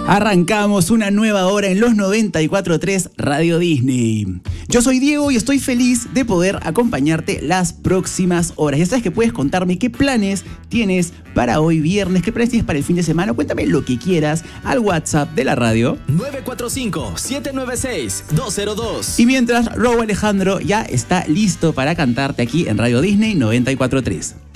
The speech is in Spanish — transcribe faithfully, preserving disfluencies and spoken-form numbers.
Arrancamos una nueva hora en los noventa y cuatro punto tres Radio Disney. Yo soy Diego y estoy feliz de poder acompañarte las próximas horas. Ya sabes que puedes contarme qué planes tienes para hoy viernes, qué planes tienes para el fin de semana. Cuéntame lo que quieras al WhatsApp de la radio nueve cuatro cinco, siete nueve seis, dos cero dos. Y mientras, Robo Alejandro ya está listo para cantarte aquí en Radio Disney noventa y cuatro punto tres.